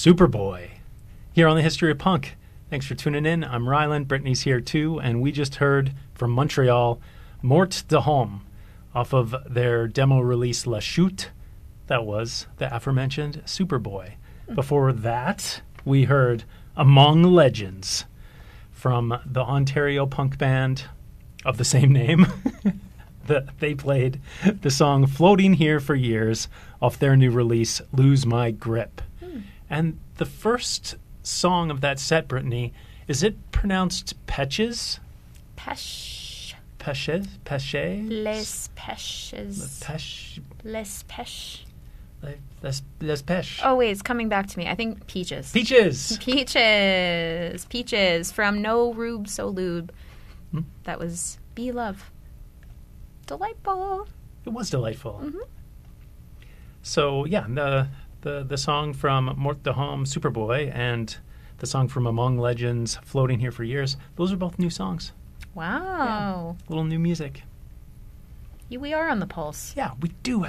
Superboy, here on the History of Punk. Thanks for tuning in. I'm Ryland. Brittany's here too, and we just heard from Montreal, Mort de Homme, off of their demo release La Chute. That was the aforementioned Superboy. Before that, we heard Among Legends from the Ontario punk band of the same name. They played the song Floating Here for Years off their new release, Lose My Grip. And the first song of that set, Brittany, is it pronounced Petches? Pesh. Pesches? Pesche? Les Peshes. Pesh? Les Pesh. Les Pesh. Oh, wait, it's coming back to me. I think Peaches. Peaches! Peaches from No Rube So Lube. That was Be Love. Delightful. It was delightful. Mm-hmm. So, yeah, the song from Mort de Homme, Superboy, and the song from Among Legends, Floating Here for Years, those are both new songs. Wow. Yeah, little new music. We are on the pulse. Yeah, we do